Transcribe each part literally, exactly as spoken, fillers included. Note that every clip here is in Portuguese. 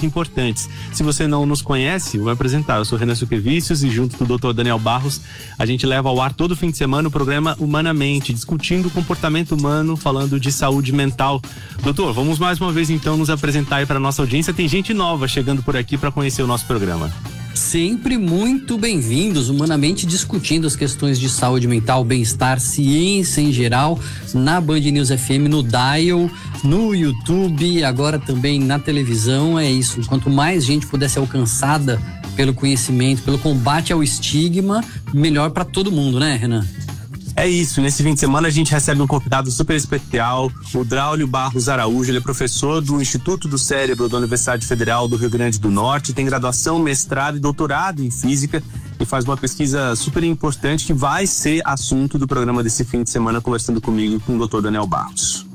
muito importantes. Se você não nos conhece, eu vou apresentar. Eu sou Renan Suquevicius e junto do doutor Daniel Barros, a gente leva ao ar todo fim de semana o programa Humanamente, discutindo o comportamento humano, falando de saúde mental. Doutor, vamos mais uma vez então nos apresentar aí para nossa audiência. Tem gente nova chegando por aqui para conhecer o nosso programa. Sempre muito bem-vindos, Humanamente, discutindo as questões de saúde mental, bem-estar, ciência em geral, na Band News F M, no Dial, no YouTube, agora também na televisão. É isso, quanto mais gente puder ser alcançada pelo conhecimento, pelo combate ao estigma, melhor para todo mundo, né, Renan? É isso, nesse fim de semana a gente recebe um convidado super especial, o Draulio Barros Araújo. Ele é professor do Instituto do Cérebro da Universidade Federal do Rio Grande do Norte, tem graduação, mestrado e doutorado em física e faz uma pesquisa super importante que vai ser assunto do programa desse fim de semana, conversando comigo e com o doutor Daniel Barros.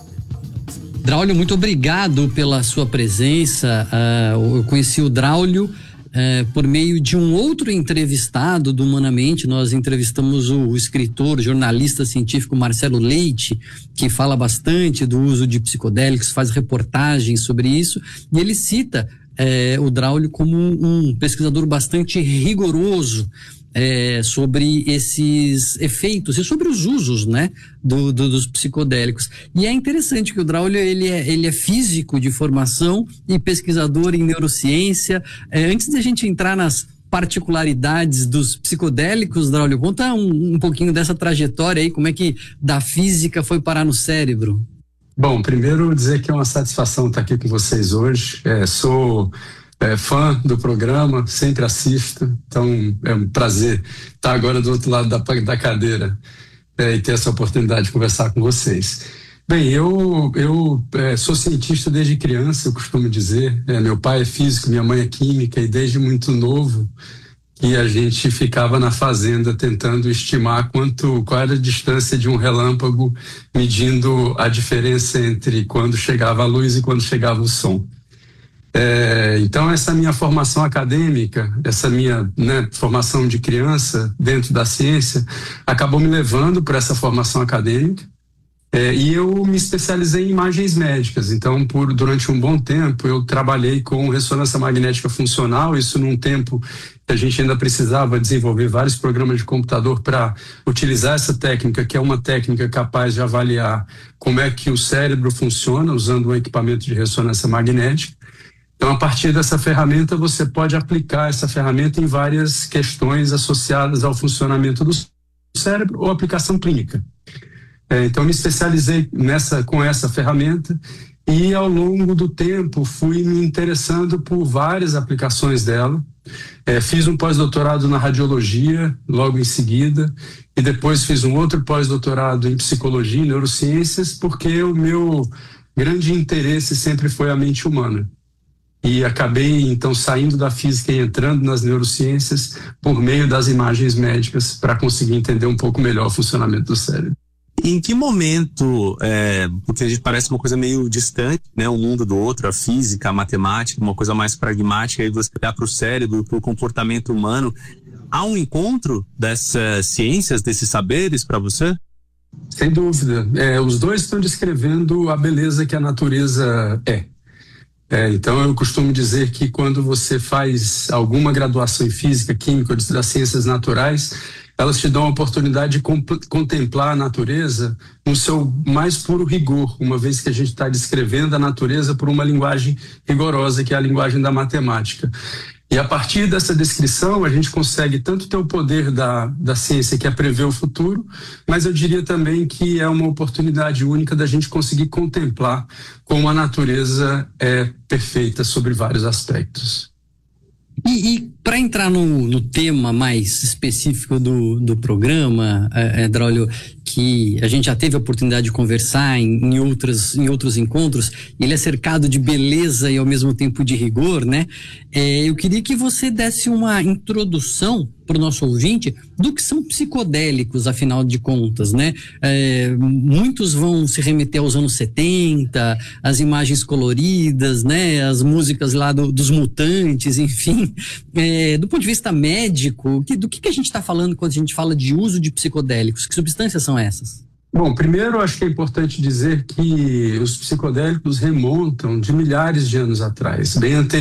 Draulio, muito obrigado pela sua presença. Uh, eu conheci o Draulio É, por meio de um outro entrevistado do Humanamente. Nós entrevistamos o, o escritor, jornalista científico Marcelo Leite, que fala bastante do uso de psicodélicos, faz reportagens sobre isso, e ele cita é, o Draulio como um, um pesquisador bastante rigoroso É, sobre esses efeitos e sobre os usos, né, do, do, dos psicodélicos. E é interessante que o Draulio, ele é, ele é físico de formação e pesquisador em neurociência. É, antes de a gente entrar nas particularidades dos psicodélicos, Draulio, conta um, um pouquinho dessa trajetória aí, como é que da física foi parar no cérebro? Bom, primeiro dizer que é uma satisfação estar aqui com vocês hoje. É, sou É, fã do programa, sempre assisto, então é um prazer estar agora do outro lado da, da cadeira é, e ter essa oportunidade de conversar com vocês. Bem, eu, eu é, sou cientista desde criança, eu costumo dizer. É, meu pai é físico, minha mãe é química, e desde muito novo que a gente ficava na fazenda tentando estimar quanto, qual era a distância de um relâmpago, medindo a diferença entre quando chegava a luz e quando chegava o som. É, então essa minha formação acadêmica, essa minha né, formação de criança dentro da ciência, acabou me levando para essa formação acadêmica, é, e eu me especializei em imagens médicas. Então por, durante um bom tempo eu trabalhei com ressonância magnética funcional, isso num tempo que a gente ainda precisava desenvolver vários programas de computador para utilizar essa técnica, que é uma técnica capaz de avaliar como é que o cérebro funciona usando um equipamento de ressonância magnética. Então, a partir dessa ferramenta, você pode aplicar essa ferramenta em várias questões associadas ao funcionamento do cérebro ou aplicação clínica. É, então, me especializei nessa, com essa ferramenta e, ao longo do tempo, fui me interessando por várias aplicações dela. É, fiz um pós-doutorado na radiologia, logo em seguida, e depois fiz um outro pós-doutorado em psicologia e neurociências, porque o meu grande interesse sempre foi a mente humana. E acabei, então, saindo da física e entrando nas neurociências por meio das imagens médicas para conseguir entender um pouco melhor o funcionamento do cérebro. Em que momento, é, porque a gente parece uma coisa meio distante, né, um mundo do outro, a física, a matemática, uma coisa mais pragmática, aí você olhar para o cérebro, para o comportamento humano, há um encontro dessas ciências, desses saberes para você? Sem dúvida. É, os dois estão descrevendo a beleza que a natureza é. É, então eu costumo dizer que quando você faz alguma graduação em física, química ou das ciências naturais, elas te dão a oportunidade de comp- contemplar a natureza no seu mais puro rigor, uma vez que a gente está descrevendo a natureza por uma linguagem rigorosa, que é a linguagem da matemática. E a partir dessa descrição, a gente consegue tanto ter o poder da, da ciência, que é prever o futuro, mas eu diria também que é uma oportunidade única da gente conseguir contemplar como a natureza é perfeita sobre vários aspectos. E, e para entrar no, no tema mais específico do, do programa, é, é, Draulio, que a gente já teve a oportunidade de conversar em, em, outras, em outros encontros, ele é cercado de beleza e ao mesmo tempo de rigor, né? É, eu queria que você desse uma introdução para o nosso ouvinte do que são psicodélicos, afinal de contas, né? É, muitos vão se remeter aos anos setenta, as imagens coloridas, né? As músicas lá do, dos Mutantes, enfim. É, do ponto de vista médico, que, do que, que a gente está falando quando a gente fala de uso de psicodélicos? Que substâncias são essas? Bom, primeiro acho que é importante dizer que os psicodélicos remontam de milhares de anos atrás, bem anterior